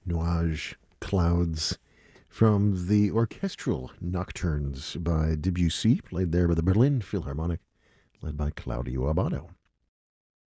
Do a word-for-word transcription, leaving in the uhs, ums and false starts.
Nuages, Clouds, from the Orchestral Nocturnes by Debussy, played there by the Berlin Philharmonic, led by Claudio Abbado.